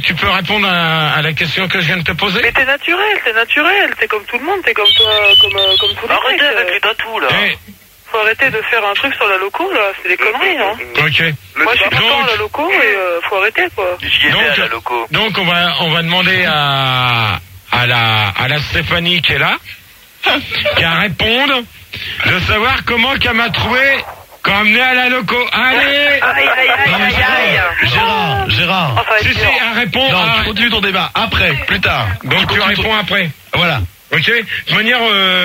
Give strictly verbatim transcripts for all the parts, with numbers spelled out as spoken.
tu peux répondre à, à la question que je viens de te poser? Mais t'es naturel, t'es naturel, t'es comme tout le monde, t'es comme toi, comme, euh, comme tous les mecs. Arrêtez avec les tatous, là. Eh, Faut arrêter de faire un truc sur la loco, là, c'est des conneries, hein. ok. Moi, je suis tout le temps à la loco et euh, faut arrêter, quoi. J'y étais Donc, à la loco. Donc on va on va demander à à la à la Stéphanie qui est là, qui a répondre, de savoir comment qu'elle m'a trouvé quand elle venait à la loco. Allez. Aïe, aïe, aïe, aïe, aïe. Gérard, Gérard. Oh, ça va être Si si, dur. elle répond. Non, à- tu continues ton débat. Après, plus tard. Donc tu réponds après. Voilà. Ok. De toute manière,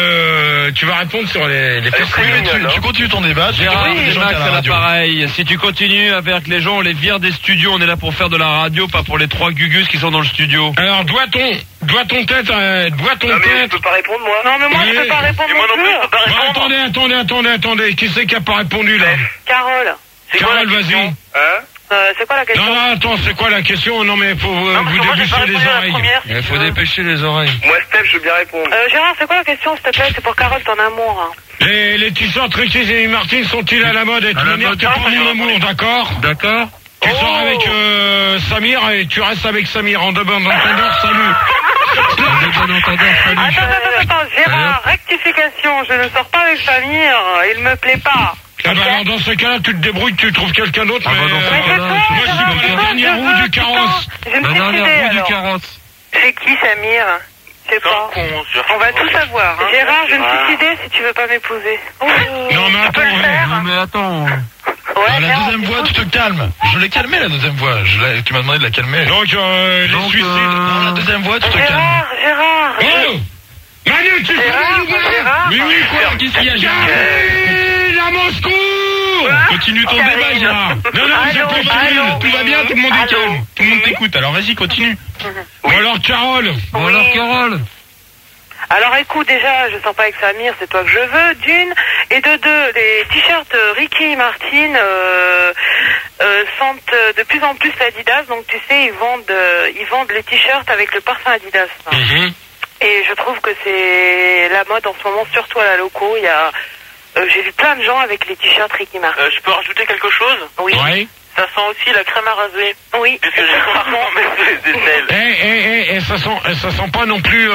euh, tu vas répondre sur les les questions. Oui, mais tu, tu continues ton débat. Tu Gérard, demandes des c'est gens Max qui à la à radio. l'appareil. Si tu continues avec les gens, on les vire des studios. On est là pour faire de la radio, pas pour les trois gugus qui sont dans le studio. Alors doit-on doit-on tête euh, doit-on Non, mais je tête. peux pas répondre, moi. Non, mais moi, je Oui. peux pas répondre Et moi non non plus, je peux plus. pas Bon, répondre. attendez attendez attendez attendez. Qui c'est qui a pas répondu là? Carole, C'est quoi la Carole, vas-y. question Hein euh, c'est quoi la question? Non, non, attends, c'est quoi la question? Non, mais faut euh, Non, parce vous que moi, j'ai pas déboucher les répondu à la oreilles. première. Il faut dépêcher les oreilles. Moi, Steph, je veux bien répondre. Euh, Gérard, c'est quoi la question, s'il te plaît? C'est pour Carole, ton amour. Hein. Les, les t-shirts Ricky et Martin sont-ils à la mode? Et tu À la manière, mode, t'es ah, pas ça, mon j'ai amour, répondu. d'accord? D'accord. Tu Oh. sors avec euh, Samir et tu restes avec Samir en deux bandes d'entendeur, salut. Les bon entendeurs, salut. Attends, attends, attends, Gérard, rectification, je ne sors pas avec Samir, il me plaît pas. Ah bah alors dans ce cas-là, tu te débrouilles, tu trouves quelqu'un d'autre, Ah mais... bah dans ce euh, cas-là, moi, je suis pas la dernière roue du carrosse. J'ai une La petite dernière idée, roue du alors. carrosse. C'est qui, Samir? Je sais pas. On va tout savoir. Hein. Gérard, j'ai une petite idée si tu veux pas m'épouser. Oh. Non, mais Tu peux attends, le faire. Non mais attends. Ouais, Ah, la Gérard, deuxième voix, tu te calmes. Je l'ai calmé, la deuxième voix. Je l'ai- tu m'as demandé de la calmer. Donc, euh, les Donc, suicides... Non, la euh... deuxième voix, tu te calmes. Gérard, Gérard. Oh Manu, tu fais Gérard, le Gérard. Mais oui, quoi? Qu'est-ce qu'il y a, Gérard? Karine, à Moscou! Continue ton Karine. débat, Gérard. Non, non, j'ai Allô, pas fini. allô. Tout va bien, tout le monde est Allô. calme. Tout le monde t'écoute, alors vas-y, continue. Bon, alors, Carole. Bon Oui. alors Carole. Alors écoute, déjà, je sors pas avec Samir, c'est toi que je veux, d'une. Et de deux, les t-shirts euh, Ricky Martin euh, euh, sentent euh, de plus en plus l'Adidas. Donc tu sais, ils vendent, euh, ils vendent les t-shirts avec le parfum Adidas. Mhm. Et je trouve que c'est la mode en ce moment, surtout à la loco. Il y a, euh, j'ai vu plein de gens avec les t-shirts Ricky Martin. Euh, je peux rajouter quelque chose? Oui, Ouais. Ça sent aussi la crème à raser. oui. Puisque j'ai rarement mis les aisselles. Eh, eh, eh, eh, ça sent, eh, ça sent pas non plus,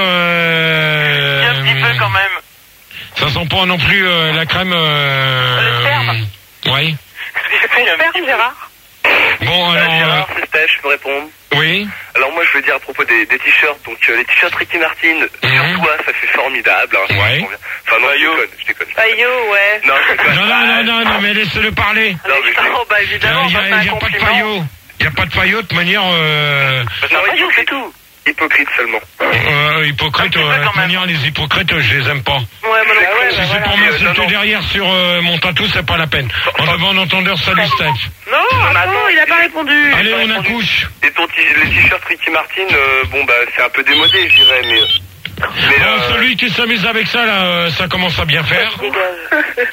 euh... Si, un petit peu quand même. Ça sent pas non plus euh, la crème, euh... Le sperme. Oui. C'est ton sperme, Gérard? Bon, Euh, alors, Gérard, c'est Steph, je peux répondre. euh, oui. Alors moi je veux dire à propos des, des t-shirts, donc euh, les t-shirts Ricky Martin, Mhm. sur toi ça fait formidable. Hein, Ouais. Enfin non, je déconne, je déconne. Aïe, ouais. Non, je déconne. Non, non, non, non, non, mais laissez-le parler. Non, mais je- Oh, bah Il évidemment, n'y ça a, fait y un a pas de compliment. faillot. Il n'y a pas de faillot, de manière, euh... Non, Pas du hypocrite. tout. Hypocrite seulement. euh hypocrite, Un petit peu euh, de quand toute même. manière, les hypocrites, je les aime pas. Ouais, moi non Ah ouais, plus. Si bah c'est voilà. pour Euh, non, m'insulter non. derrière sur euh, mon tatou, c'est pas la peine. En devant d'entendeur, salut Steph. Non, mais attends, attends, il a pas répondu. Allez, on accouche. Et ton t- les t-shirts Ricky Martin, euh, bon bah c'est un peu démodé je dirais, mais... mais Bon, euh, celui qui s'amuse avec ça, là, euh, ça commence à bien faire. Dégage.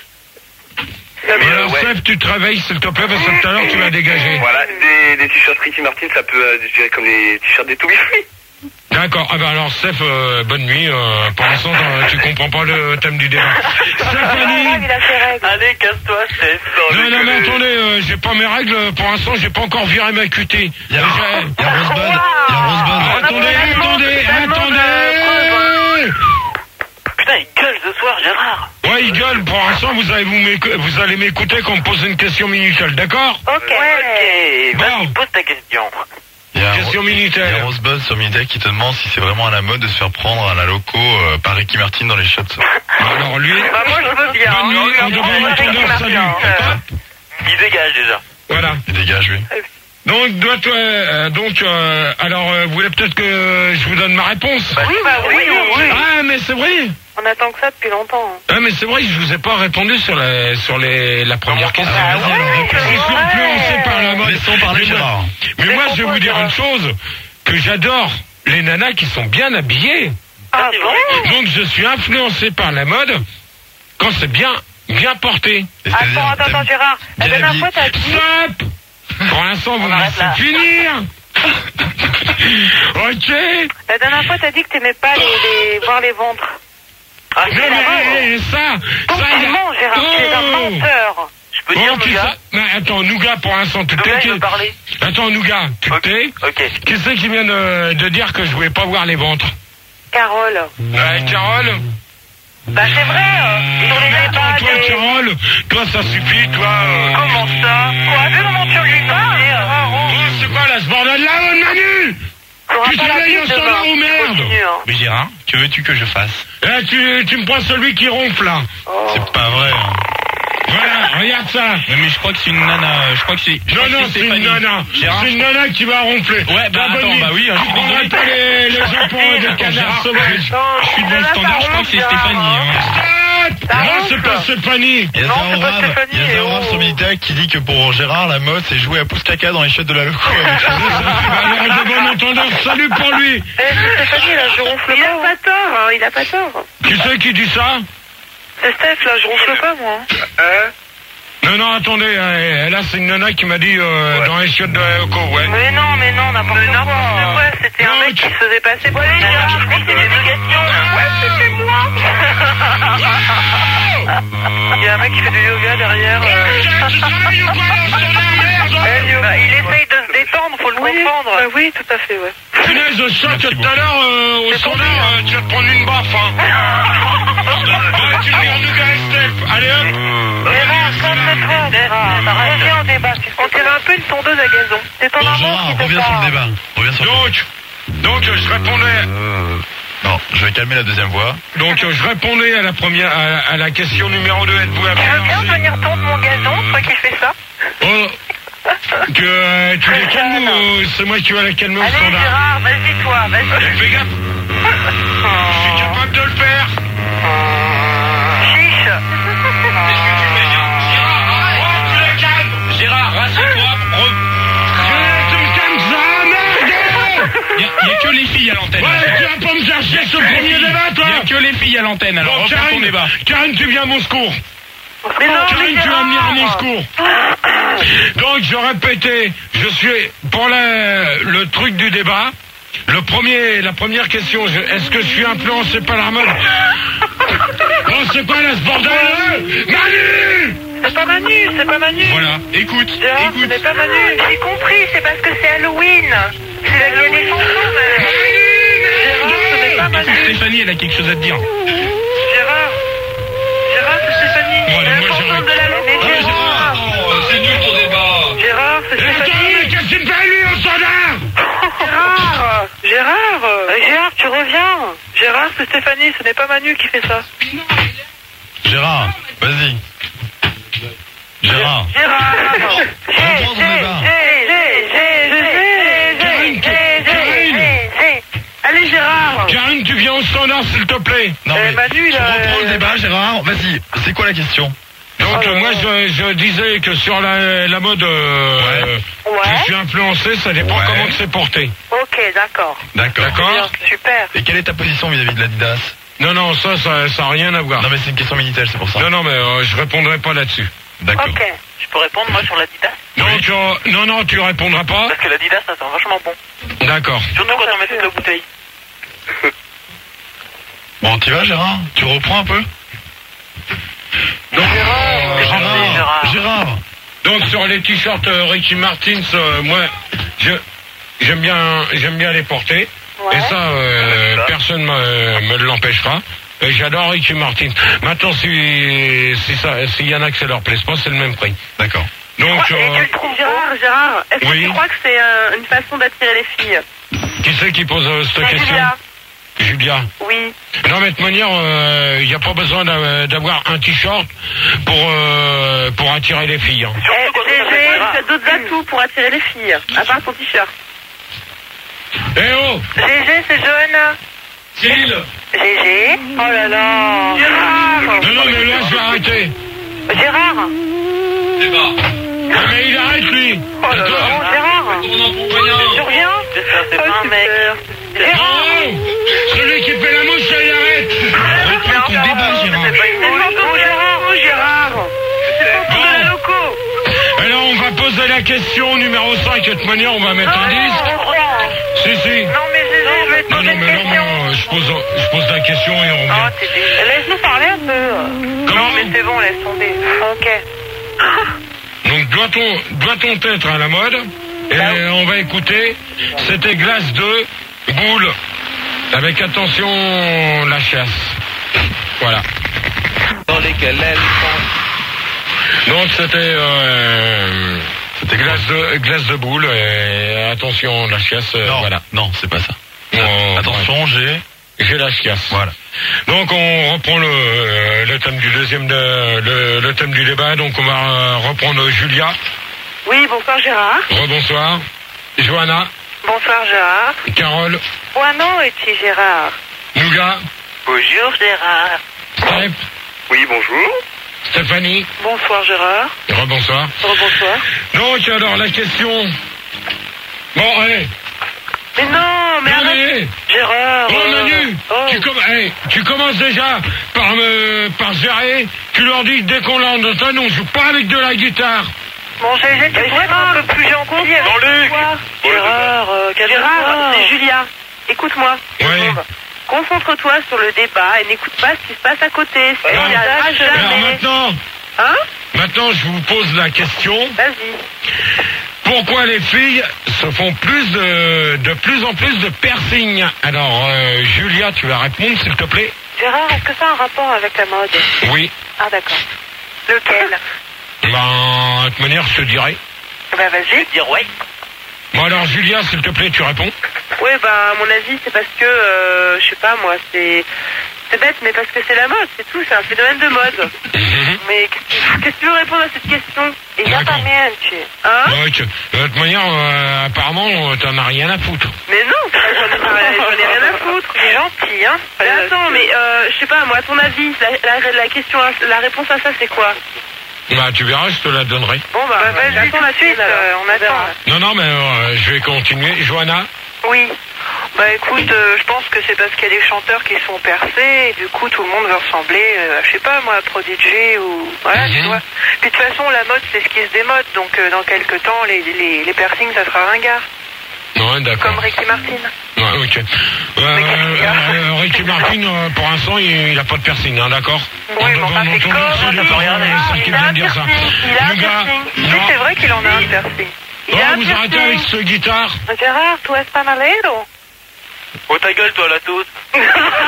mais, euh, Alors, ouais. Steph, tu te réveilles, s'il te plaît, parce que tout à l'heure, tu l'as dégagé. Voilà, des, des t-shirts Ricky Martin, ça peut, euh, je dirais comme les t-shirts des To Be Free. D'accord. Ah ben alors, Steph, euh, bonne nuit. Euh, pour l'instant, euh, tu comprends pas le thème du débat. Stéphanie. Il a ses règles. Allez, casse-toi, Steph. Non, non, mais attendez, euh, j'ai pas mes règles. Pour l'instant, j'ai pas encore viré ma Q T. Il y a, Déjà- il y a Rosebud. Il y a Rosebud. Attendez, attendez, attendez. Putain, il gueule ce soir, Gérard. Ouais, il gueule. Pour l'instant, vous allez vous, m'écou- vous allez m'écouter quand on me pose une question minutale, d'accord? Ok. Ok, vas-y, Bon. pose ta question. Il y a, Question il y a militaire. Rosebud sur Minitel qui te demande si c'est vraiment à la mode de se faire prendre à la loco euh, par Ricky Martin dans les shots. Alors lui, Bah, moi, je veux bien. bonne nuit, hein. on devant Moi, l'entendeur, Ricky salut. Martin, euh, Il dégage déjà. voilà. Il dégage, lui. Donc, doit, euh, donc, euh, alors, euh, vous voulez peut-être que je vous donne ma réponse? Oui, bah oui, oui, oui. Ah, mais c'est vrai. On attend que ça depuis longtemps. Ah, mais c'est vrai, je vous ai pas répondu sur la, sur les, la première question. Ah, vas-y, alors, Je suis influencé par la mode. Laissons parler Mais moi- Gérard. Mais moi, Mais je vais vous pourquoi, dire une Gérard chose, que j'adore les nanas qui sont bien habillées. Ah bon? Donc, je suis influencé par la mode quand c'est bien, bien porté. Et Attends, c'est-à-dire, attends, attends, t'aimes Gérard. La bien dernière habillé. fois, t'as dit... Stop! Pour l'instant, vous me arrête là. laissez finir. Ok. La dernière fois, t'as dit que t'aimais pas les, les... voir les ventres. Ah, Mais, c'est la mode. mais, ça, ça, il y a- Compliment, Gérard, tu es un Oh. menteur. Je peux Bon, dire, qui Nougat? ça- mais attends, Nougat, pour l'instant, tu Nougat, t'es... il veut parler. Attends, Nougat, tu Ok. t'es... Ok. Qui c'est qui vient de, de dire que je voulais pas voir les ventres? Carole. Ouais, Carole? Bah c'est vrai, euh, ils ont les Attends, débats toi, des... Carole, toi, ça suffit, toi... euh, Comment ça? Quoi? Vu comment tu lui parles? Oh, c'est quoi, là, ce bordel-là, mon Manu? T'auras Tu pas la travailles vie au demain. standard ou merde? Continue, hein. Mais Gérard, que veux-tu que je fasse? Eh, tu, tu me prends celui qui ronfle, là. C'est pas vrai. hein. Voilà, regarde ça. Non, mais je crois que c'est une nana. Je crois que c'est. je Non, crois que non, c'est une Stéphanie. nana. Gérard, C'est une nana qui va ronfler. Ouais, bah, La bonne attends, nuit. bah oui, hein, je suis Tu prendras désolé. pas les, les gens pour des Attends, canards Gérard, sauvages. je suis dans le standard, je crois que c'est Stéphanie. Hein. Stop. Non, c'est pas Stéphanie. Il y a Non, Zéro c'est pas Rave, Stéphanie, il y a Zéro oh. Rave sur Militaire qui dit que pour Gérard, la mode, c'est jouer à pouce caca dans les chiottes de la loco. avec Alors, de bon entendeur, salut pour lui. Eh, c'est Stéphanie, là, je ronfle pas. Il a pas tort, hein, il a pas tort. Qui c'est qui dit ça? C'est Steph, là, je ronfle pas, moi. Hein? Non, non, attendez, euh, là, c'est une nana qui m'a dit euh, dans les chiottes de la loco, ouais. Mais non, mais non, n'importe quoi. N'importe quoi, c'était un Non, mec tu- qui se faisait passer pour une nana. Je continue l'éducation. Ouais, c'était moi. Il y a un mec qui fait du yoga derrière. euh. Tu travailles ou quoi, dans ce standard, merde? Eh, yoga, il essaye de se détendre, faut le comprendre. Bah oui, tout à fait, ouais. Punaise, je sens que tout à l'heure, euh, au standard, euh, tu vas te prendre une baffe, hein. Ouais, tu regardes Nougat et Steph. Allez, hop. Gérard, concentre-toi, Gérard. Reviens au débat. On dirait un peu une tondeuse à gazon. C'est ton Bon, maman Gérard, qui te reviens sur le parle. débat. Reviens sur le débat. Donc, donc, euh, je répondais, Non, je vais calmer la deuxième voix. donc, euh, je répondais à la première, à, à la question numéro deux. Êtes-vous Tu veux bien influencé? venir tondre mon gazon, toi qui fais ça? Oh, que euh, tu les calmes ou c'est moi qui vais la calmer au Allez, standard? Gérard, vas-y, toi, vas-y. Fais gaffe. Je suis capable de le faire. Chiche. Oh, tu les calmes. Gérard, rassure-toi. re- Tu me calmes ça, merde. Il y, a- y a que les filles à l'antenne. Ouais, tu vas pas me faire chier ce premier débat, Il toi. y a que les filles à l'antenne. Alors, Bon, reprends ton Karine, débat. Karine, tu viens à mon secours. Mais non, Karine, mais tu vas venir à mon Gérard. secours. Donc, je répétais, je suis pour la- le truc du débat. Le premier, la première question, je- est-ce que je suis influencé par la mode? Oh, c'est quoi là, ce bordel? Manu! C'est pas Manu, c'est pas Manu. Voilà, écoute, Gérard, ce écoute. n'est pas Manu. J'ai compris, c'est parce que c'est Halloween. C'est la nuit des chansons, mais... Gérard, ce n'est pas Manu. Stéphanie, elle a quelque chose à te dire. Gérard. Gérard, c'est Stéphanie. Bon, allez, C'est la moi, chanson j'arrête. de la mais Ouais, Gérard. c'est nul ton débat. Gérard, c'est Et attends, Stéphanie. mais qu'est-ce qu'il me fait lui au standard? Gérard. Gérard. Euh, Gérard, tu reviens. Gérard, c'est Stéphanie, ce n'est pas Manu qui fait ça. Gérard, vas-y. Gérard. Gérard. Reprends ton débat. Allez, Gérard. Karine, tu viens au standard, s'il te plaît. Non, Eh, mais Manu, il tu a- reprends le débat, Gérard. Vas-y, c'est quoi la question? Donc, Oh là euh, moi, là. je, je disais que sur la, la mode, euh, Ouais. je Ouais. suis influencé, ça dépend Ouais. comment c'est porté. Ok, d'accord. D'accord. D'accord. Bien, super. Et quelle est ta position vis-à-vis de l'Adidas? Non, non, ça, ça, ça a rien à voir. Non, mais c'est une question Minitel, c'est pour ça. Non, non, mais euh, je répondrai pas là-dessus. D'accord. Ok. Je peux répondre, moi, sur l'Adidas? Donc, euh, non, non, tu répondras pas. Parce que l'Adidas, ça sent vachement bon. D'accord. Surtout quand on met toute la bouteille. Bon, tu vas, Gérard? Tu reprends un peu? Donc, euh, Gérard, Gérard. Gérard. donc sur les t-shirts euh, Ricky Martins, euh, moi, je j'aime bien, j'aime bien les porter. Ouais. Et ça, euh, personne me, me l'empêchera. Et j'adore Ricky Martin. Maintenant, si si ça, s'il y en a que ça leur plaise pas, c'est le même prix. D'accord. Donc, Et euh, tu le trouves, Gérard, Gérard, est-ce Oui. que tu crois que c'est euh, une façon d'attirer les filles? qui c'est qui pose euh, cette C'est question? Julia. Julia. Oui. Non, mais de toute manière, il n'y a pas besoin d'a- d'avoir un t-shirt pour euh, pour attirer les filles. hein. Eh, G G, tu as d'autres atouts pour attirer les filles, à part ton t-shirt. Eh oh, G G, c'est Johanna. Gilles. G G. Oh là là. Gérard. Non, non, mais là, je vais arrêter. Gérard. Ah, mais il arrête, lui. Oh là là. Attends. Gérard. Tu reviens? C'est pas un mec. Gérard. Non, celui qui fait la mouche, ça, il arrête. Reprends ton débat, Gérard. C'est fantôme de Gérard. Oh, Gérard. C'est fantôme de la loco. Alors, on va poser la question numéro cinq. De toute manière, on va mettre un disque. Si, si. Non, mais G G, je vais te Non, poser non, une mais non, question. non, je pose, je pose la question et on Oh, revient. t'es dé- Laisse-nous parler un peu. Comment? Non, mais c'est bon, laisse tomber. Ok. doit-on, doit-on être à la mode? Et on va écouter, c'était Glace de Boule. Avec attention, la chasse. Voilà. Dans lesquels elles sont. Donc c'était, euh, c'était glace de, glace de boule et attention, la chiasse, euh, Non, voilà. non, c'est pas ça. On- Attention, j'ai... J'ai la chiasse. Voilà. Donc on reprend le, euh, le thème du deuxième, de, le, le thème du débat. Donc on va euh, reprendre Julia. Oui, bonsoir Gérard. Rebonsoir. Johanna. Bonsoir Gérard. Carole. Bueno et Gérard. Nougat. Bonjour Gérard. Steph. Oui, bonjour. Stéphanie. Bonsoir Gérard. Rebonsoir. Rebonsoir. Donc alors la question. Bon, allez. Mais non, mais Non, arrête. mais, Gérard. oh euh, Manu, oh. tu, com- hey, tu commences déjà par me par gérer. Tu leur dis que dès qu'on l'entend, on joue pas avec de la guitare. Bon, Gégé, tu pourrais être un peu plus gentil avec Jean-Luc. toi. Gérard, euh, Gérard, c'est Julia. Écoute-moi. Oui. Concentre-toi sur le débat et n'écoute pas ce qui se passe à côté. C'est Alors, bien, alors jamais. maintenant, Hein? maintenant je vous pose la question. Vas-y. Pourquoi les filles se font plus de, de plus en plus de piercing? Alors, euh, Julia, tu vas répondre, s'il te plaît? Gérard, est-ce que ça a un rapport avec la mode? Oui. Ah, d'accord. Lequel? Ben, de toute manière, je te dirai. Bah, vas-y. Dire ouais. Bon, alors, Julia, s'il te plaît, tu réponds? Ouais, bah, à mon avis, c'est parce que, euh, je sais pas, moi, c'est... C'est bête, mais parce que c'est la mode, c'est tout, c'est un phénomène de mode. Mhm. Mais qu'est-ce que tu veux répondre à cette question? Et y a D'accord. pas niente. Hein? Donc, de toute manière, euh, apparemment, t'en as rien à foutre. Mais non, j'en ai, pas- j'en ai rien à foutre. C'est gentil, hein. Mais attends, mais euh, je sais pas, moi, à ton avis, la, la, la question, à- la réponse à ça, c'est quoi? Bah, tu verras, je te la donnerai. Bon, bah, vas-y, j'attends la suite, euh, on attend. Non, non, mais euh, je vais continuer. Johanna? Oui. Bah écoute, euh, je pense que c'est parce qu'il y a des chanteurs qui sont percés et du coup tout le monde veut ressembler, euh, je sais pas moi, à Prodigy ou... Voilà, Mhm. tu vois. Puis de toute façon, la mode, c'est ce qui se démode, donc euh, dans quelques temps, les, les, les piercings, ça sera ringard. Ouais, d'accord. Comme Ricky Martin. Ouais, ok. Euh, euh, Ricky Martin, euh, pour l'instant, il, il a pas de piercing, hein, d'accord? Oui, On mais doit- enfin, on c'est entend comme... c'est le Il parent, a euh, celle qui il a vient un de dire ça. piercing, il a un Le gars, piercing. Oui, non. c'est vrai qu'il en a un piercing. Il Oh, a un vous arrêtez piercing. avec ce guitare. Gérard, tu es panalero. Oh ta gueule toi la toute. Euh,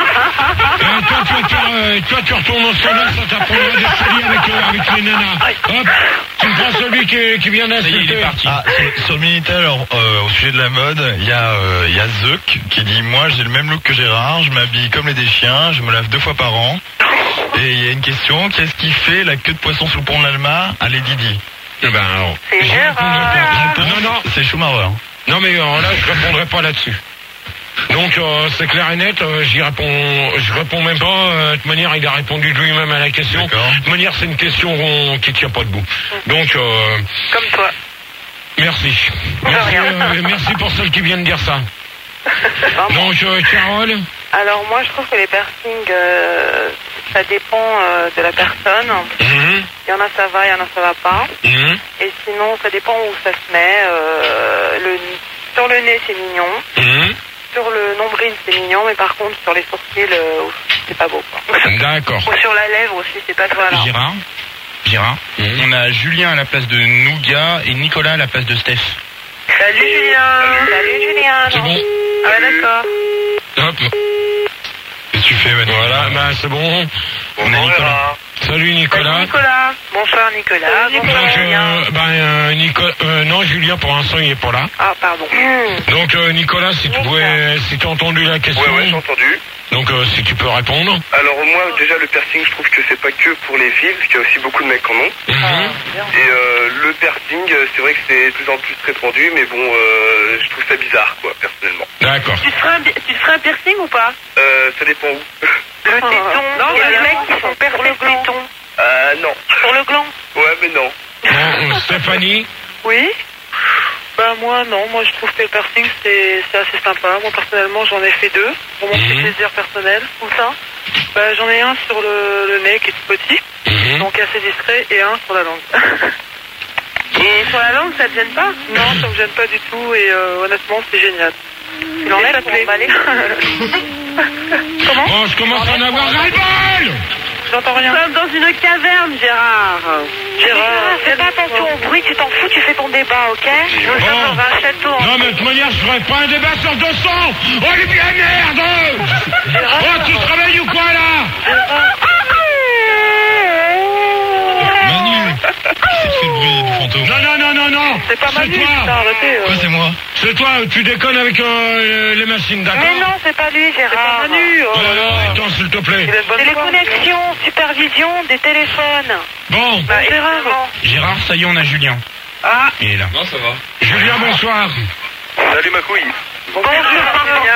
toi, tu vas te faire, euh, toi, tu retournes au soleil, ça t'apprendra des folies avec, euh, avec les nanas. Hop, tu me prends celui qui, qui vient d'insulter. Ah, sur, sur le Minitel, alors, euh, au sujet de la mode, il y a, euh, il y a Zuck qui dit, moi, j'ai le même look que Gérard, je m'habille comme les des chiens, je me lave deux fois par an. Et il y a une question, qu'est-ce qui fait la queue de poisson sous le pont de l'Alma à Lady Di? Eh ben, alors, C'est j'y Gérard. répondrai pas. Non, non, C'est Schumacher. non, mais euh, là, je répondrai pas là-dessus. Donc, euh, c'est clair et net, euh, j'y réponds, je réponds même pas. euh, de toute manière, il a répondu de lui-même à la question. D'accord. De toute manière, c'est une question euh, qui tient pas debout. Donc, euh, Comme toi. merci. De Merci, rien. euh, merci pour celle qui vient de dire ça. Donc, euh, Carole? Alors moi, je trouve que les piercings, euh, ça dépend euh, de la personne. Mhm, Il y en a ça va, il y en a ça va pas. mhm, Et sinon, ça dépend où ça se met. Euh, le, sur le nez, c'est mignon. mhm. Sur le nombril, c'est mignon. Mais par contre, sur les sourcils, euh, c'est pas beau. Quoi. D'accord. Ou sur la lèvre aussi, c'est pas toi. alors. Gérard Gérard Mhm. On a Julien à la place de Nougat et Nicolas à la place de Steph. Salut Julien. Salut Julien. C'est bon. Ah ouais, d'accord. Hop. Qu'est-ce que tu fais, Manu? Voilà, bah, c'est bon. On a Nicolas. Salut Nicolas. Salut Nicolas. Bonsoir Nicolas. Bonsoir Donc, Julien. euh, ben, euh, Nico- euh, non, Julien, pour l'instant, il est pas là. Ah, pardon. Donc, euh, Nicolas, si tu pouvais, si tu as entendu la question, Ouais ouais j'ai entendu. donc euh, si tu peux répondre. Alors moi déjà le piercing je trouve que c'est pas que pour les filles parce qu'il y a aussi beaucoup de mecs qui en ont. Mhm. Et euh, le piercing euh, c'est vrai que c'est de plus en plus répandu mais bon euh, je trouve ça bizarre quoi personnellement. D'accord. Tu te ferais un, pi- tu te ferais un piercing ou pas? Euh, ça dépend où. Le téton. Non, il y a mais des non, mecs qui sont percés le téton. Ah non. Sur le gland. Ouais mais non. Bon, euh, Stéphanie. Oui. Bah moi non, moi je trouve que le piercing c'est c'est assez sympa. Moi personnellement j'en ai fait deux pour mon petit Mhm. plaisir personnel. Où ça? Bah j'en ai un sur le, le nez qui est tout petit, Mhm. donc assez discret, et un sur la langue. Et sur la langue ça te gêne pas? Non, ça me gêne pas du tout et euh, honnêtement c'est génial. Il en est ça te plaît? Comment? Bon, je commence à en avoir ras-le-bol. J'entends rien. Nous sommes dans une caverne, Gérard. Gérard, fais pas attention au bruit, tu t'en fous, tu fais ton débat, ok? Nous Bon. sommes dans un château. Non, mais de toute manière, je ferai pas un débat sur deux cents. Oh, les bien merde. Oh, tu te réveilles ou quoi, là? Manu, c'est qui fait le bruit du fantôme? Non, non, non, non, non. C'est pas Manu, toi. putain, arrêtez. euh. Quoi, c'est moi? C'est toi, tu déconnes avec euh, les machines, d'accord? Mais non, c'est pas lui, Gérard. C'est pas Manu. Oh là là. Attends, s'il te plaît. Il a de bonne C'est les forme. connexions, supervision des téléphones. Bon, Bah, Gérard. Gérard, ça y est, on a Julien. Ah, Il est là. Non, ça va. Julien, bonsoir. Salut ma couille. bonjour, Julien.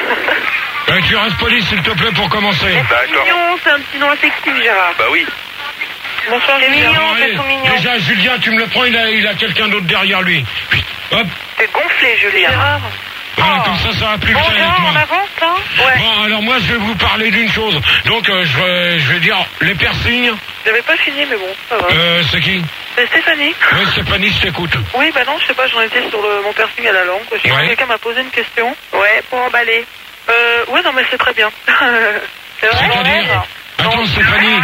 Euh, tu restes poli, s'il te plaît, pour commencer. D'accord. Mignon, c'est un petit nom affectif, Gérard. Bah oui. Bonsoir, c'est mignon, Bon, c'est allez, tout mignon. déjà, Julien, tu me le prends, il a, il a quelqu'un d'autre derrière lui. Hop, T'es gonflé, Julien. Gérard. voilà, Oh. comme ça, ça va plus Bon, vite avec Gérard, moi. on avance, hein? Ouais. Bon, alors moi, je vais vous parler d'une chose. Donc, euh, je, vais, je vais dire, les piercings, J'avais pas fini, mais bon, ça va. euh, c'est qui? C'est Stéphanie. Oui, Stéphanie, je t'écoute. Oui, bah non, je sais pas, j'en étais sur le, mon piercing à la langue. Quoi. Je sais pas, Ouais. Quelqu'un m'a posé une question. Ouais, pour emballer. Euh, ouais, non, mais c'est très bien. C'est vrai? C'est-à-dire? Attends, Stéphanie.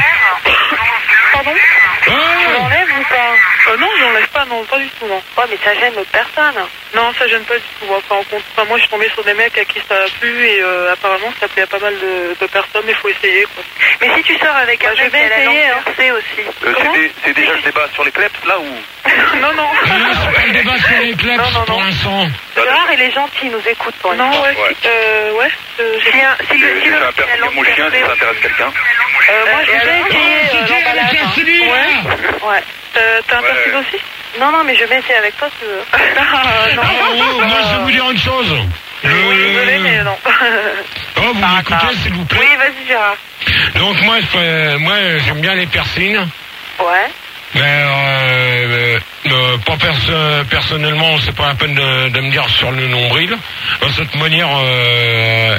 Pardon? Tu Oh l'enlèves ou pas? Euh, non, je l'enlève pas, non, pas du tout, non. Ouais, mais ça gêne l'autre personne. Non, ça gêne pas du tout. Enfin, en compte- enfin, moi, je suis tombée sur des mecs à qui ça a plu et euh, apparemment, ça plaît à pas mal de, de personnes, mais faut essayer, quoi. Mais si tu sors avec Bah, un je mec vais qui a la langue essayer, hein. percée aussi. Euh, Comment c'est dé- c'est déjà le débat sur les kleps là ou? non, non. Ah non, c'est pas le débat sur les kleps Non, non, pour non. l'instant. Gérard, il est gentil, il nous écoute pour une Non, fois. ouais. Ouais. Euh, ouais. Euh, j'ai- Si, un, si le J'ai si fait le un piercing à mon chien si ça intéresse quelqu'un. Euh, moi, je vais alors essayer Oh, euh, c'est qui avec l'emballage. la hein. C D, là? Ouais. Euh, T'as un Ouais. piercing aussi? Non, non, mais je vais essayer avec toi, si tu veux. Ah, non. Ah, oh, moi, je vais vous dire une chose. Le... Oui, désolé, mais non. Oh, vous m'écoutez, s'il vous plaît? Oui, vas-y, Gérard. Donc, moi, je fais- moi j'aime bien les piercings. Ouais. Mais euh, euh, pas perso- personnellement, c'est pas la peine de, de me dire sur le nombril. De cette manière, euh,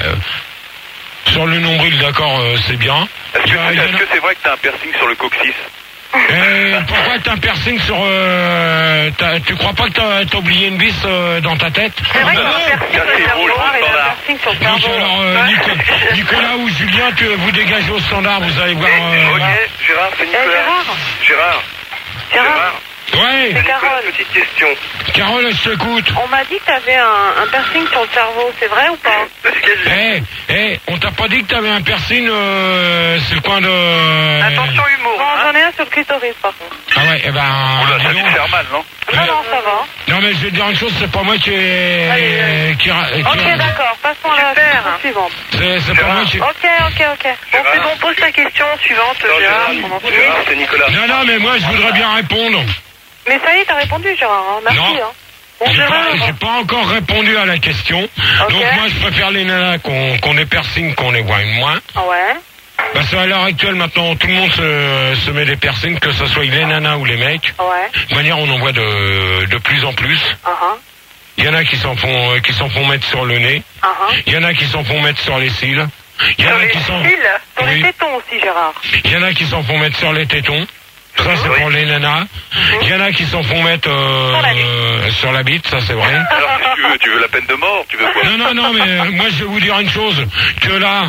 sur le nombril, d'accord, euh, c'est bien. Est-ce Il y a- que il y en a- est-ce que c'est vrai que t'as un piercing sur le coccyx? Euh, pourquoi t'as un piercing sur... Euh, t'as- tu crois pas que t'as t'as oublié une vis euh, dans ta tête? C'est vrai qu'il y a un Ça, piercing sur c'est le beau, cerveau le et un standard. piercing sur le Donc cerveau. alors, euh, Nico- Nicolas ou Julien, tu, vous dégagez au standard, vous allez voir... euh, Ok, Gérard, c'est Eh, Nicolas. Gérard. Gérard. Gérard, Ouais, c'est Nicolas, Carole. petite question. Carole, je t'écoute. On m'a dit que t'avais un, un piercing sur le cerveau, c'est vrai ou pas? Est-ce qu'elle- Eh, eh, on t'a pas dit que t'avais un piercing, euh, c'est le coin de... Attention humour. Non, hein. j'en ai un sur le clitoris par contre. Ah ouais, eh ben... Oula, dis ça a dû donc. te faire mal, non? Non, non, ça va. Non mais je vais te dire une chose, c'est pas moi qui est... Allez, allez. qui ra- qui Ok, ra- d'accord, passons à la Super. question suivante. C'est c'est pas moi qui... Ok, ok, ok. Bon, c'est bon, pose ta question suivante, Non, Gérard. Gérard, On en finit. Gérard, c'est Nicolas. Non, non, mais moi je voudrais bien répondre. Mais ça y est, t'as répondu, Gérard. Hein. Merci. Non. Hein. Bon, J'ai Gérard. pas, j'ai pas encore répondu à la question. Donc moi je préfère les nanas qu'on qu'on les piercings, qu'on les voit moins. Ouais. Parce qu'à l'heure actuelle maintenant tout le monde se, se met des piercings, que ce soit les nanas ou les mecs. Ouais. De manière on en voit de, de plus en plus. Uh-huh. Il y en a qui s'en font, qui s'en font mettre sur le nez. Uh-huh. Il y en a qui s'en font mettre sur les cils. Il y en Sur a les qui s'en... cils, sur Oui. les tétons aussi, Gérard. Il y en a qui s'en font mettre sur les tétons. Ça, c'est Oui. pour les nanas. Il y en a qui s'en font mettre euh, Sur la bite. euh, sur la bite, ça c'est vrai. Alors, qu'est-ce que tu veux? Tu veux la peine de mort? Tu veux quoi? Non, non, non, mais euh, moi je vais vous dire une chose. Que là...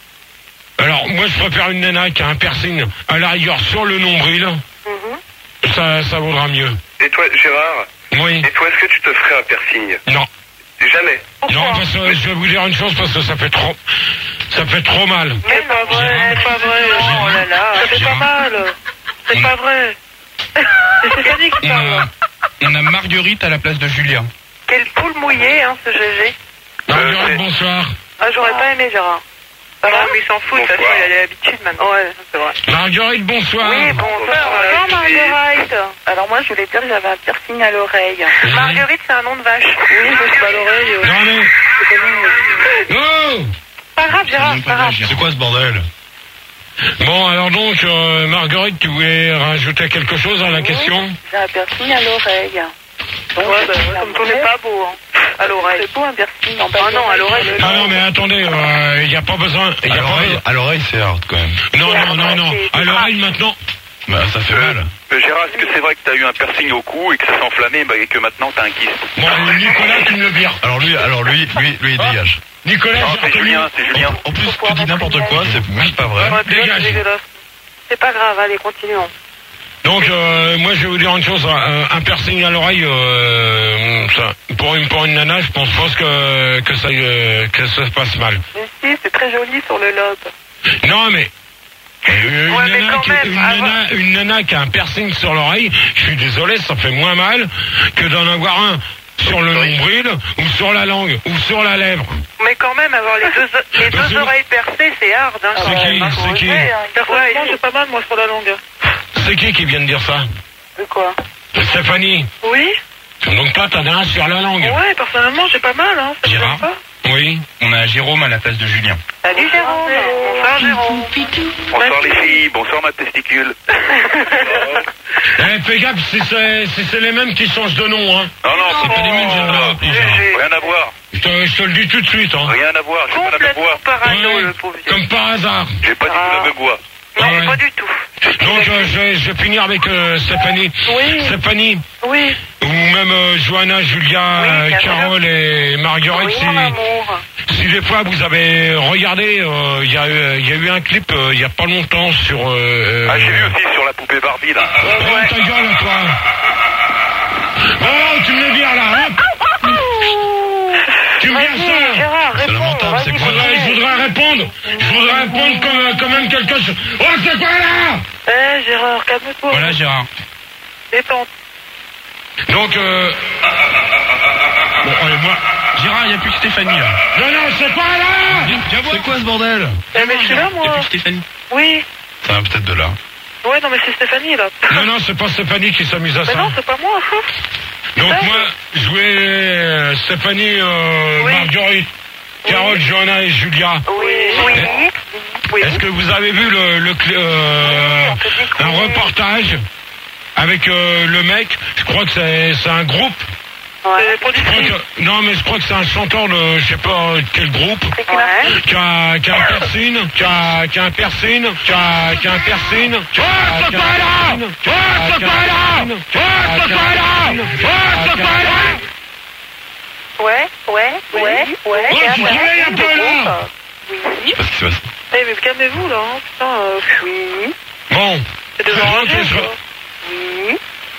Alors, moi je préfère une nana qui a un piercing à la rigueur sur le nombril. Mhm. Ça, ça vaudra mieux. Et toi, Gérard? Oui. Et toi, est-ce que tu te ferais un piercing? Non. Jamais. Non, parce que je vais vous dire une chose, parce que ça fait trop... Ça fait trop mal. Mais pas vrai, pas vrai. Oh là là. Ça fait pas mal. C'est pas vrai. C'est Stéphanie qui On parle. a, on a Marguerite à la place de Julien. Quelle poule mouillée, hein, ce G G. Marguerite, c'est- bonsoir. Ah, j'aurais pas aimé, Gérard. Ça va? mais il s'en fout, de toute façon, Bonsoir. il a l'habitude maintenant. Ouais, c'est vrai. Marguerite, bonsoir. Oui, bonsoir. Bonsoir, Bonsoir, Marguerite. Alors moi, je voulais dire que j'avais un piercing à l'oreille. Oui. Marguerite, c'est un nom de vache. Oui, c'est pas l'oreille. euh, Non, mais... c'est pas mignon. Oh Pas grave, Gérard, Même pas pas grave. d'âge. C'est quoi ce bordel? Bon, alors donc, euh, Marguerite, tu voulais rajouter quelque chose à la question? J'ai un piercing à l'oreille. Donc, ouais, bah, ouais, comme ton n'est pas beau, hein. À l'oreille. C'est beau un piercing en bas. Ah non, à l'oreille. Ah non, mais attendez, il n'y a pas besoin... Y À a pas l'oreille, besoin- à l'oreille, c'est hard quand même. Non, non, non, non. À l'oreille, maintenant... Bah, ça fait mal. Euh, Gérard, est-ce que c'est vrai que t'as eu un piercing au cou et que ça s'est enflammé bah, et que maintenant t'as un kyste? Bon, Nicolas, tu me le vires. Alors lui, alors lui, lui, lui, il dégage. Nicolas, Non, j'ai c'est reconnu... Julien, c'est Julien. En plus, tu dis n'importe quoi, c'est même pas vrai. Ouais, puis là, Dégage. c'est dégueulasse. C'est pas grave, allez, continuons. Donc, euh, moi, je vais vous dire une chose, un, un piercing à l'oreille, euh, ça, pour une pour une nana, je pense pas que que ça euh, que ça se passe mal. Mais si, c'est très joli sur le lobe. Non, mais une, Ouais, mais nana, quand qui, même, une, avant- nana, une nana qui a un piercing sur l'oreille, je suis désolé, ça fait moins mal que d'en avoir un sur le nombril ou sur la langue ou sur la lèvre. Mais quand même, avoir les deux, les Bah, deux c'est- oreilles percées, c'est hard. Hein, C'est quand qui même, hein. C'est qui Ouais, Personnellement, il- j'ai pas mal, moi, sur la langue. C'est qui qui vient de dire ça? De quoi? Stéphanie. Oui. Donc toi, t'en as un sur la langue. Ouais, personnellement, j'ai pas mal, hein. Ça me Gérard gêne pas. Oui. On a Jérôme à la place de Julien. Salut Jérôme. Bonsoir Jérôme. Bonsoir les filles, bonsoir ma testicule. Eh, fais gaffe, si c'est si c'est les mêmes qui changent de nom, hein. Non, non, c'est pas les mêmes, j'ai Gérard. appris, Gérard. Rien à voir, Je te, je te le dis tout de suite, hein. rien à voir, j'ai pas la même Complètement voix. parano, Ouais, le pauvre vieux. comme par hasard. J'ai pas du tout la même voix. Non, Ouais. pas du tout. Donc euh, je, vais, je vais finir avec euh, Stéphanie. Oui. Stéphanie, Oui. ou même euh, Johanna, Julia, Oui, euh, bien Carole et Marguerite, Oui, si, mon amour. si des fois vous avez regardé, euh, il y, a, eu- il y a eu un clip euh, il y a pas longtemps sur... Euh, euh, Ah, j'ai vu aussi sur la poupée Barbie là. Oh, ta gueule, toi. Oh, tu me mets bien là, hop. Tu me viens Vas-y, ça. Gérard, C'est réponds. lamentable, Vas-y, c'est Je quoi, voudrais, je voudrais répondre. Je voudrais répondre comme, euh, quand même quelque chose. Oh, c'est quoi là? Eh, Gérard, calme-toi. Voilà Gérard. Détente. Donc, euh... bon, allez, moi... Gérard, il n'y a plus que Stéphanie là. Non, non, c'est quoi là? Viens voir. C'est quoi ce bordel? Eh, mais je suis là, Il n'y a moi. plus que Stéphanie. Oui. Ça va peut-être de là. Ouais, non, mais c'est Stéphanie, là. Non, non, c'est pas Stéphanie qui s'amuse à Mais ça. non, c'est pas moi, fou. Donc ça, moi, je vais euh, Stéphanie, euh, Oui. Marguerite, Carole, Johanna et Julia. Oui. Oui. Oui. Est-ce que vous avez vu le, le cl- euh, Oui, on te dit que un oui. reportage avec euh, le mec? Je crois que c'est c'est un groupe. Ouais. C'est Je crois productif. que- non, mais je crois que c'est un chanteur de je sais pas quel groupe. Ouais. Qui a, qui a un piercing, qui a, qui a un piercing, qui a, qui a un piercing. Oh, c'est pas là! Oh, c'est pas là! Oh, c'est pas là! Oh, c'est pas là! Ouais, ouais, ouais, ouais. Oh, tu te réveilles un peu, là. Oui. Je sais pas ce qui se passe. Eh, mais calmez-vous, là, hein. Putain, euh, Oui. Bon, c'est des je, enragés, je- quoi. Oui.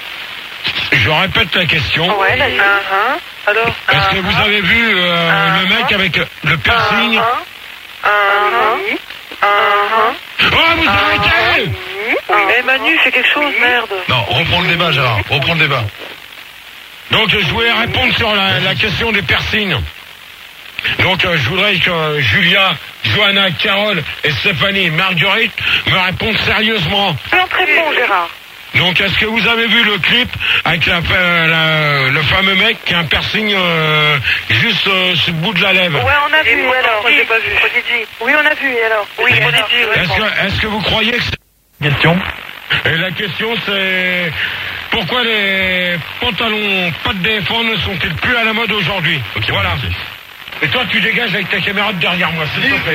je répète la question. Ouais, vas-y. Uh-huh. Alors, Est-ce que vous avez vu euh, le mec avec le piercing? Uh-huh. Uh-huh. Uh-huh. Oh, vous arrêtez! eh, Manu, fais quelque chose, merde. Non, reprends le débat Gérard. Reprends le débat. Donc je voulais répondre sur la, la question des piercings. Donc euh, je voudrais que Julia, Johanna, Carole et Stéphanie, Marguerite me répondent sérieusement. Soyons très bon, Gérard. Donc est-ce que vous avez vu le clip avec la, la- le fameux mec qui a un piercing euh, juste euh, sur le bout de la lèvre? Ouais, on a Et vu, moi, alors. moi, j'ai pas vu. Prodigy. Oui, on a vu, et alors. Oui, C'est alors. Prodigy, ouais. Est-ce que, est-ce que vous croyez que c'est... Question. Et la question c'est... Pourquoi les pantalons pas de défense ne sont-ils plus à la mode aujourd'hui? Ok, voilà. ok. Et toi tu dégages avec ta caméra de derrière moi, s'il te plaît.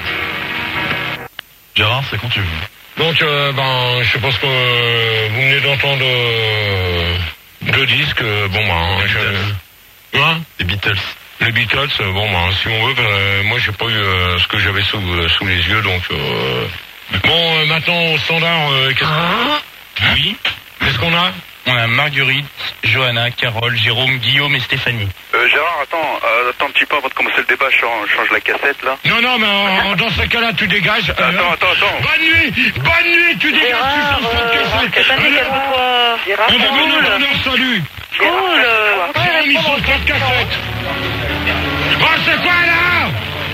Gérard, c'est quand tu veux. Donc, euh, ben, je suppose que euh, vous venez d'entendre euh, deux disques. euh, bon, ben, je... Hein? Les Beatles. Les Beatles, euh, bon, ben, si on veut, ben, moi, j'ai pas eu euh, ce que j'avais sous, euh, sous les yeux, donc... Euh... Bon, euh, maintenant, au standard, euh, qu'est-ce Oui. qu'est-ce qu'on a? On a Marguerite, Johanna, Carole, Jérôme, Guillaume et Stéphanie. Euh, Gérard, attends, euh, attends un petit peu avant de commencer le débat, je change, change la cassette là. Non, non, mais en- en- dans ce cas-là, tu dégages. euh, Attends, attends, attends. Bonne nuit! Bonne nuit! Tu dégages, tu Gérard, changes pas de euh, cassette. Stéphanie, Allez, calme-toi. Gérard, on va cool. mener l'honneur, salut! Cool. euh, Tiens, ils sont pas de cassette. Oh, c'est quoi, là?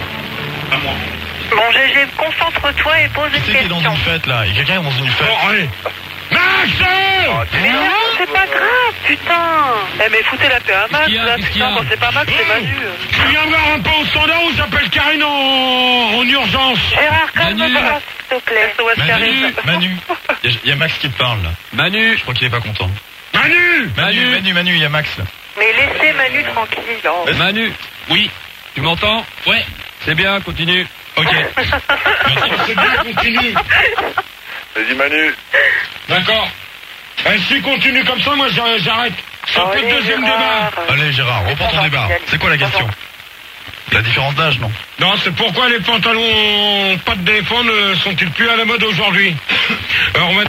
Bon, G G, concentre-toi et pose Qui une c'est qui est dans question. une fête là? Il y a quelqu'un qui est dans une fête. Bon, allez. Max! Mais non, c'est pas grave, putain. Eh, mais foutez la paix à Max, qu'il y a là, Qu'est-ce qu'il y putain, a quand c'est pas Max, c'est Manu. Tu viens voir un peu au standard ou j'appelle Karine en, en urgence? Gérard, calme-toi, Manu. s'il te plaît. S O S Manu, Karine. Manu. Il y, a- il y a Max qui te parle là. Manu, Je crois qu'il est pas content. Manu! Manu, Manu. Manu, Manu, il y a Max là. Mais laissez Manu tranquille. Oh. Manu, Oui. tu m'entends? Ouais. C'est bien, continue. Ok. C'est bien, continue. Vas-y Manu. D'accord. Eh, si continue comme ça, moi j'a- j'arrête. Ça fait le Allez, deuxième Gérard. débat. Allez Gérard, reprends ton débat. C'est quoi la question? La différence d'âge, non? Non, c'est pourquoi les pantalons pas de défense ne sont-ils plus à la mode aujourd'hui? Alors, on va...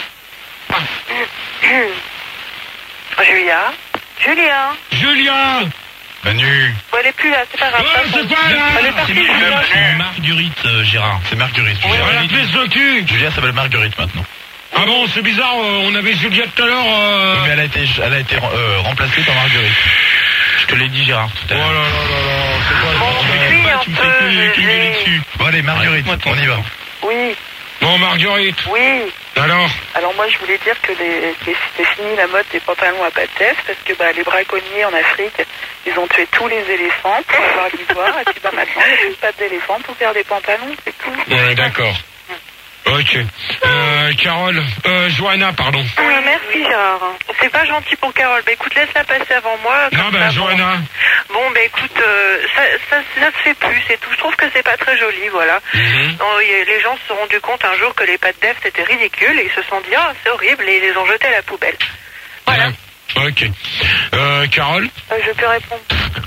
Julia Julia Julia Manu. Bon, elle est plus là, c'est pas grave. Ouais, c'est pas là. Elle est partie, C'est Julia. Marguerite, euh, Gérard. C'est Marguerite. Julia. On la pisse le cul. Julia s'appelle Marguerite maintenant. Ah bon, c'est bizarre, euh, on avait Julia tout à l'heure. Euh... Mais elle a été, elle a été euh, remplacée par Marguerite. Je te l'ai dit, Gérard, tout à Oh là l'heure. là là là, c'est quoi Bon, ce bordel? puis Bah, un tu me fais peu, que, que j'ai- gueuler dessus. Bon allez, Marguerite, Ouais, on y va. Oui, Bon, Marguerite, oui. alors Alors moi je voulais dire que les- les- c'était fini la mode des pantalons à pattes d'œuf parce que bah, les braconniers en Afrique, ils ont tué tous les éléphants pour avoir l'ivoire et puis bah, maintenant il n'y a plus de pattes d'éléphant pour faire des pantalons, c'est tout. Ouais, d'accord. Ok. Euh, Carole, euh, Johanna, pardon. Oui, merci Gérard. C'est pas gentil pour Carole. Bah écoute, laisse-la passer avant moi. comme Non, ben, ça, bon. Johanna. Bon, bah écoute, euh, ça, ça, ça se fait plus, c'est tout. Je trouve que c'est pas très joli, voilà. Mhm. Non, y- les gens se sont rendus compte un jour que les pattes d'œuf c'était ridicule et ils se sont dit, ah, c'est horrible, et ils les ont jetés à la poubelle. Voilà. Ouais, ok. Euh, Carole Euh, je peux répondre.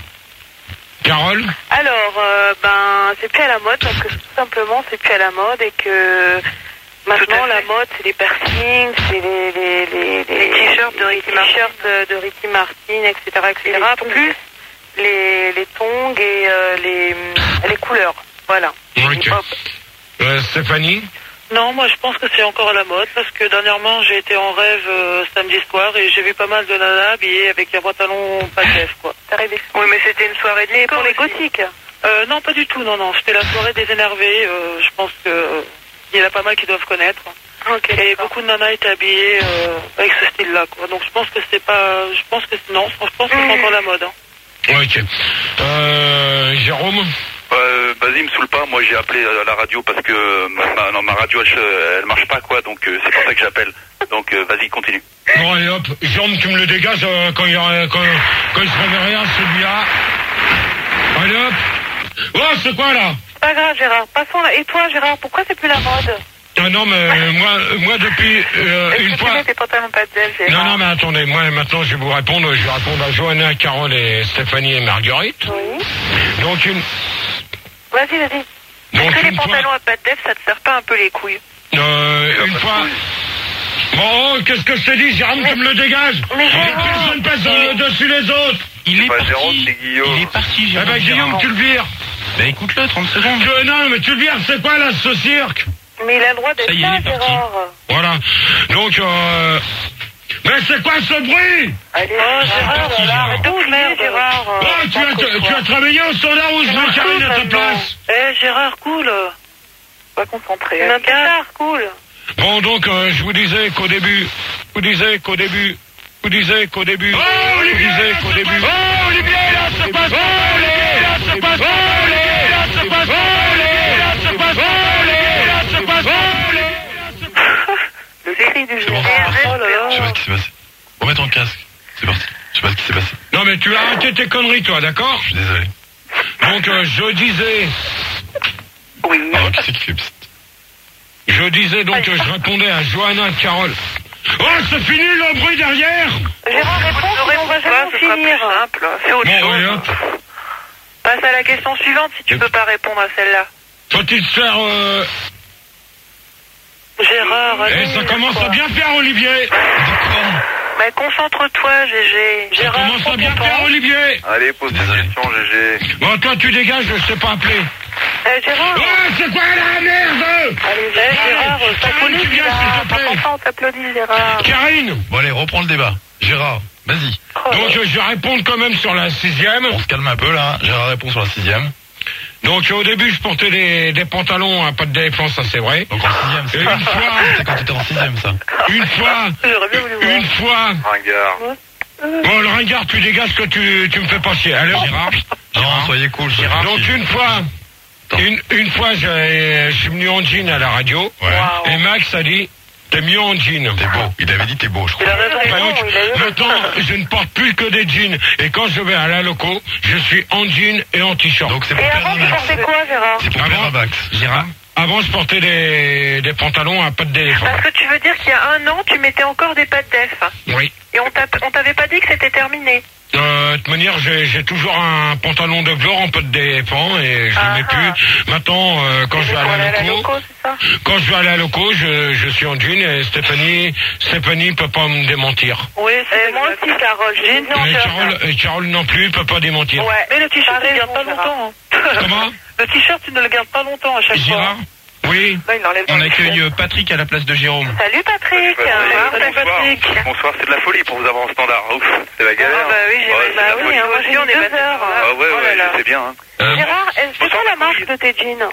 Carole Alors, euh, ben, c'est plus à la mode parce que tout simplement, c'est plus à la mode et que maintenant, la mode, c'est les piercings, c'est les, les, les, les t-shirts de Ricky Martin, de, de Ricky Martin, et cetera, et cetera. Plus les, les tongs et euh, les, les couleurs. Voilà. Ok. Hop. Euh, Stéphanie Non, moi je pense que c'est encore à la mode parce que dernièrement j'ai été en rêve euh, samedi soir et j'ai vu pas mal de nanas habillées avec un pantalon pas de lèvres, quoi. C'est arrivé. Oui, mais c'était une soirée de pour les gothiques. Euh, non, pas du tout, non, non. C'était la soirée des énervés. Euh, je pense que euh, il y en a pas mal qui doivent connaître. Ok. Et beaucoup de nanas étaient habillées euh, avec ce style-là, quoi. Donc je pense que c'est pas, je pense que non, je pense que c'est encore la mode. Hein. Ok. Euh, Jérôme Euh, vas-y, me saoule pas. Moi, j'ai appelé à la radio parce que ma, ma- non, ma radio, elle, elle marche pas, quoi. Donc, euh, c'est pour ça que j'appelle. Donc, euh, vas-y, continue. Bon, allez hop, Jérôme, tu me le dégages euh, quand, il y aura- quand, quand il se réveillera, celui-là. Allez hop. Oh, c'est quoi là? C'est pas grave, Gérard. Passons là. Et toi, Gérard, pourquoi c'est plus la mode? Ah non, mais euh, moi, moi depuis euh, Est-ce une que tu fois... mets tes pantalons pas de zèle, Gérard? Non, non, mais attendez, moi maintenant je vais vous répondre. Je vais répondre à Johanna, Carole et Stéphanie et Marguerite. Oui. Donc une... Vas-y, vas-y. Donc Est-ce que les une fois... pantalons à pattes d'œuf, ça te serre pas un peu les couilles? Euh, une fois... Bon, oh, qu'est-ce que je t'ai dit, Jérôme, tu me le dégages? Mais J'ai Jérôme, personne passe euh, dessus les autres. Il est pas parti. Jérôme, c'est Guillaume. Il est parti, Eh Jérôme. ben Guillaume, tu le vires. Bah écoute-le, trente secondes. Je- non, mais tu le vires, c'est quoi là, ce cirque? Mais il a le droit d'être Ça y est, il là, est parti. Gérard. Voilà. Donc, euh... Mais c'est quoi ce bruit? Allez, oh, Gérard, parti, là, Gérard. arrête de crier, Gérard. Oh, tu as, tu as travaillé au standard où je mets Karine à ta place? Eh, Gérard, cool. Pas concentré. Un tard, cool. Bon, donc, euh, je vous disais qu'au début, je vous disais qu'au début, je vous disais qu'au début, Oh, je vous Olivier, disais là, qu'au ça début, passe. Oh, Olivier, là, ça passe. Oh, Olivier, là, ça passe. Oh, Olivier, là, ça passe. Oh, Olivier, là, ça passe. Oh, Olivier, là, ça passe. Oh, Olivier, là, ça passe. Le cri du C'est bon, Gérard. c'est parti. Oh là Je sais pas là. ce qui s'est passé. Remets ton casque. C'est parti. Je sais pas ce qui s'est passé. Non, mais tu as arrêté tes conneries, toi, d'accord? Je suis désolé. Donc, euh, je disais, Oui. Alors, qui c'est qui fait psst? je disais donc que je répondais à Johanna, Carole. Oh, c'est fini le bruit derrière? Gérard, réponds, sinon on va jamais finir. Simple. C'est autre Bon, allez, chose. hop. Passe à la question suivante si tu peux pas répondre à celle-là. Faut-il se faire, euh... Gérard, Eh, allez. ça commence à bien faire, Olivier. Mais concentre-toi, Gégé. Ça Gérard, commence à bien faire, Olivier. Allez, pose des Désolé. questions, G G. Bon, toi, tu dégages, je sais pas appeler. Eh, Gérard. Oh, c'est quoi la merde? Allez, Gérard, Karine, t'applaudis, tu viens, s'il Gérard. te plaît. Par contre, on t'applaudit, Gérard. Karine. Bon, allez, reprends le débat. Gérard, vas-y. Oh, Donc, euh, je vais répondre quand même sur la sixième. On se calme un peu là. Gérard répond sur la sixième. Donc, euh, au début, je portais des, des pantalons à pas de défense, ça c'est vrai. Donc en sixième, c'est Et une fois, c'est quand t'étais en sixième, ça. une fois, J'aurais bien voulu voir. une fois. Ringard. Bon, le ringard, tu dégages que tu, tu me fais pas chier. Allez, Gérard. Non, soyez cool. soyez Donc, gentil. une fois, Attends. une, une fois, j'ai- je suis venu en jean à la radio. Ouais. Et Max a dit, t'es mieux en jean. T'es beau. Il avait dit t'es beau, je Il a crois. raison. Donc, il a eu raison. maintenant, je ne porte plus que des jeans. Et quand je vais à la loco, je suis en jean et en t-shirt. Donc c'est pour Et faire avant, un tu max. portais quoi, Gérard? C'est pour Ah faire bon un max. Gérard, avant, je portais des, des pantalons à pattes d'éléphant. Parce que tu veux dire qu'il y a un an, tu mettais encore des pattes d'œuf. Oui. Et on t'a- on t'avait pas dit que c'était terminé. Euh, de toute manière, j'ai, j'ai toujours un pantalon de velours en peu de défend et je Ah, le mets plus. Maintenant, euh, quand je vais à Pour aller la à la loco, loco, c'est ça? quand je vais à la loco, je, je suis en jean et Stéphanie, Stéphanie peut pas me démentir. Oui, c'est Et moi aussi, Carole, j'ai une Et Carole, et Carole non plus peut pas démentir. Ouais. Mais le t-shirt, T'as il ne garde pas raison, longtemps. hein. Comment? Le t-shirt, tu ne le gardes pas longtemps à chaque fois. Gérard? Oui. Là, il enlève On le accueille t-shirt. euh, Patrick à la place de Jérôme. Salut Patrick. Bonsoir, Salut Patrick. bonsoir, c'est de la folie pour vous avoir en standard. Ouf, c'est la galère. Ah bah oui, j'ai Ouais, bah c'est la oui, folie. hein, moi j'ai on est deux passé heures. par là. Ah ouais, Oh là ouais, là. je sais bien. Hein. Euh, Gérard, est-ce que Bonsoir, c'est la marque oui. de tes jeans?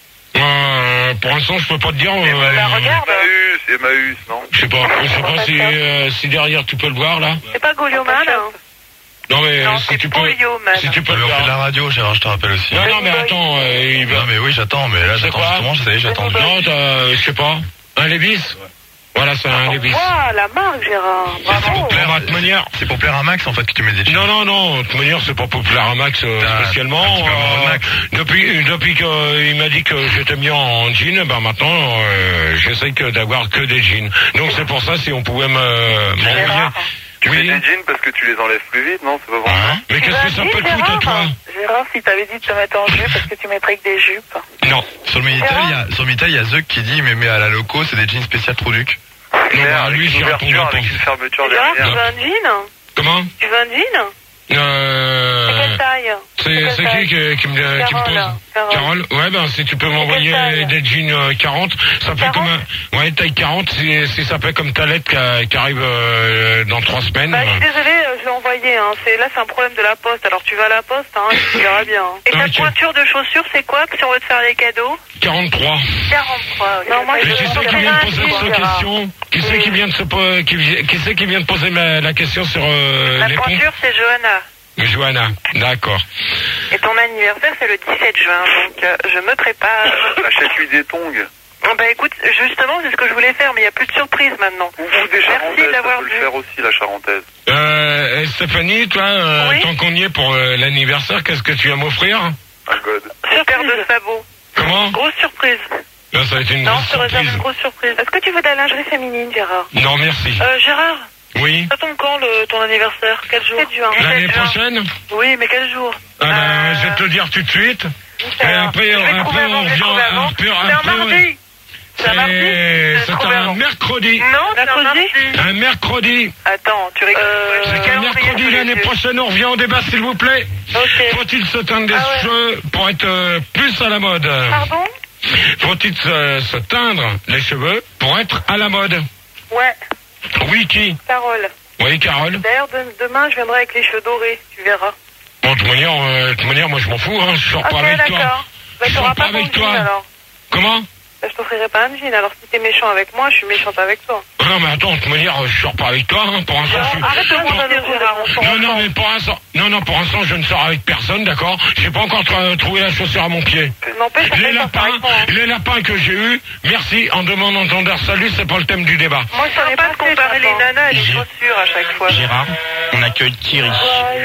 euh, pour l'instant, je peux pas te dire. euh, Bah regarde, Emmaüs, Emmaüs, non? je sais pas. Je sais pas si, euh, si derrière tu peux le voir là. c'est pas Golioman? hein? Non mais Non, si c'est tu peux, Polioman. si tu peux Mais le on fait de la voir. radio, Gérard, je te rappelle aussi. Non non mais attends, euh, il va. Non, mais oui, j'attends, mais là, C'est j'attends quoi justement, ça y est, j'attends. Non, t'as, je sais pas. Un Levis. Voilà, c'est un Levis. Wow, la marque, Gérard. C'est pour Bravo. plaire Bon, à de toute manière. C'est pour plaire à Max, en fait, que tu mets des Non, non, non, de toute manière, c'est pas populaire à Max euh, Ah, spécialement. un petit peu amoureux de Euh, Max. depuis depuis qu'il m'a dit que j'étais bien en jean, ben maintenant, euh, j'essaie que d'avoir que des jeans. Donc c'est pour ça, si on pouvait me m'envoyer. Gérard. Tu Oui. mets des jeans parce que tu les enlèves plus vite, non? C'est pas bon. Hein Mais qu'est-ce que ça peut te foutre, toi? Gérard, si t'avais dit de te mettre en jupe, parce que tu mettrais que des jupes. Non. Sur le Minitel, il y a, sur le Minitel, il y a Zuck qui dit, mais, mais à la loco, c'est des jeans spécial Trouduc. Non, bah, avec lui, une j'y ouverture, répondrai avec pas. une fermeture Gérard, tu derrière. veux un jean? Comment? Tu veux un jean? C'est Euh... quelle taille? C'est c'est qui qui, qui me, qui me Carole. pose? Carole. Carole. Ouais, ben si tu peux m'envoyer taille? des jeans euh, quarante, ça fait quarante? comme un... Ouais, taille quarante, si, si ça fait comme ta lettre qui, qui arrive euh, dans trois semaines. Bah, je suis désolée, euh, je l'ai envoyé. Hein. C'est, là, c'est un problème de la poste. Alors, tu vas à la poste, hein, tu verras bien. hein. Et ta Ok. pointure de chaussures, c'est quoi si on veut te faire des cadeaux? quarante-trois. quarante-trois. Non, moi, Et je qui veux c'est qui faire vient un de poser jean, cette Gérard. question? Qui c'est qui vient de se po- qui, vi- qui c'est qui vient de poser ma- la question sur euh, La les ponts? pointure, c'est Johanna. Johanna, d'accord. Et ton anniversaire, c'est le dix-sept juin. Donc, euh, je me prépare. Achète-lui des tongs. Ah, bah, écoute, justement, c'est ce que je voulais faire, mais il n'y a plus de surprise maintenant. Ou, ou des Merci charentaises, ça d'avoir peut le vu. faire aussi, la charentaise. Euh, et Stéphanie, toi, euh, Oui. tant qu'on y est pour euh, l'anniversaire, qu'est-ce que tu vas m'offrir? Un god. Super paire de sabots. Comment? Grosse surprise. Là, ça va être une Non, grosse je te réserve surprise. une grosse surprise. Est-ce que tu veux de la lingerie féminine, Gérard? Non, merci. Euh, Gérard, Oui. ça tombe quand le, ton anniversaire? Quel jour? sept juin. L'année sept juin. prochaine? Oui, mais quel jour? Ah ben, Euh, je vais te le dire tout de suite. Et Alors, après, je vais après, trouver avant, on je vais revient trouver un avant. peu, C'est un un peu. mardi. C'est un mardi. C'est Je vais c'est trouver un avant. mercredi. Non, c'est un Mercredi. mardi. Un mercredi. Attends, tu rigoles. Euh, J'ai C'est un calendrier mercredi sous les l'année yeux. prochaine. On revient au débat, s'il vous plaît. Ok. Faut-il se teindre des Ah ouais. cheveux pour être euh, plus à la mode? Pardon? Faut-il se, se teindre les cheveux pour être à la mode? Ouais, Oui, qui? Carole. Oui, Carole. D'ailleurs, de- demain, je viendrai avec les cheveux dorés, tu verras. Bon, de toute manière, euh, de toute manière, moi je m'en fous, hein. Je sors pas Ok, avec toi. d'accord. Bah, Je t'auras sors pas pas ton avec jean, toi. alors. Comment? Bah, je t'offrirai pas un jean, alors si t'es méchant avec moi, je suis méchante avec toi. Non, mais attends, de toute manière, je sors pas avec toi, hein. Pour l'instant, je suis... Arrête de prendre un Gérard, on s'en Non, non, entend. mais pour l'instant, non, non, pour l'instant, je ne sors avec personne, d'accord? J'ai pas encore tra- trouvé la chaussure à mon pied. N'empêche, on Les fait ça lapins, avec moi. hein. les lapins que j'ai eus, merci, en demandant ton d'air salut, c'est pas le thème du débat. Moi, je savais pas de comparer les nanas et les J'ai- chaussures à chaque fois. Gérard, on accueille Thierry.